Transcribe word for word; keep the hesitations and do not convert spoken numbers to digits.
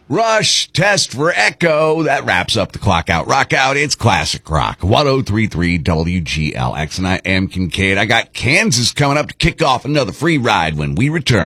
Rush, Test for Echo. That wraps up the Clock Out, Rock Out. It's classic rock. ten thirty-three W G L X, and I am Kincaid. I got Kansas coming up to kick off another free ride when we return.